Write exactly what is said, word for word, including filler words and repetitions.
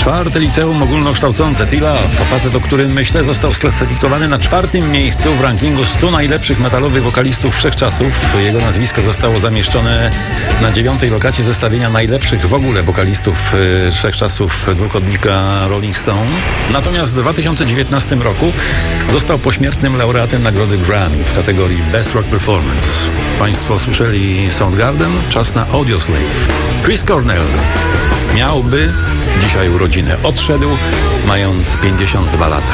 Czwarte liceum ogólnokształcące T-Love, facet, o którym myślę, został sklasyfikowany na czwartym miejscu w rankingu stu najlepszych metalowych wokalistów wszechczasów. Jego nazwisko zostało zamieszczone na dziewiątej lokacie zestawienia najlepszych w ogóle wokalistów y, wszechczasów dwukodnika Rolling Stone. Natomiast w dwa tysiące dziewiętnastym roku został pośmiertnym laureatem nagrody Grammy w kategorii Best Rock Performance. Państwo słyszeli Soundgarden? Czas na Audioslave. Chris Cornell miałby dzisiaj urodziny. Odszedł, mając pięćdziesiąt dwa lata.